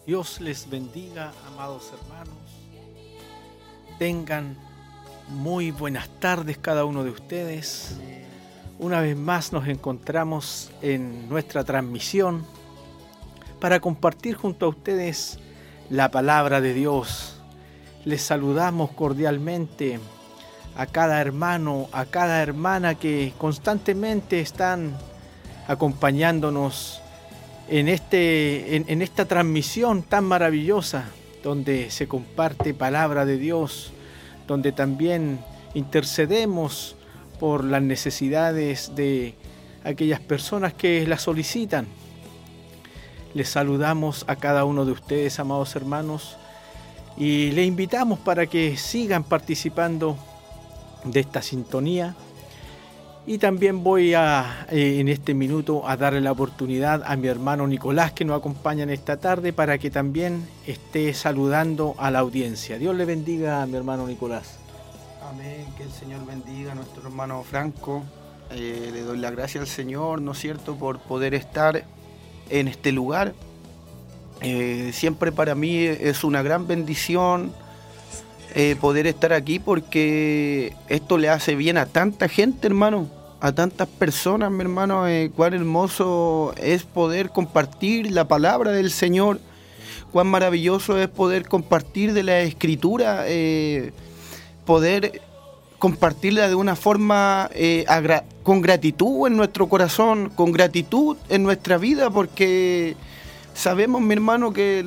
Dios les bendiga, amados hermanos. Tengan muy buenas tardes cada uno de ustedes. Una vez más nos encontramos en nuestra transmisión para compartir junto a ustedes la palabra de Dios. Les saludamos cordialmente a cada hermano, a cada hermana que constantemente están acompañándonos en esta transmisión tan maravillosa, donde se comparte palabra de Dios, donde también intercedemos por las necesidades de aquellas personas que la solicitan. Les saludamos a cada uno de ustedes, amados hermanos, y les invitamos para que sigan participando de esta sintonía. Y también voy en este minuto a darle la oportunidad a mi hermano Nicolás, que nos acompaña en esta tarde, para que también esté saludando a la audiencia. Dios le bendiga a mi hermano Nicolás. Amén, que el Señor bendiga a nuestro hermano Franco. Le doy la gracia al Señor, ¿no es cierto?, por poder estar en este lugar. Siempre para mí es una gran bendición poder estar aquí, porque esto le hace bien a tanta gente, hermano, a tantas personas, mi hermano. Cuán hermoso es poder compartir la palabra del Señor, cuán maravilloso es poder compartir de la Escritura, poder compartirla de una forma con gratitud en nuestro corazón, con gratitud en nuestra vida, porque sabemos, mi hermano, que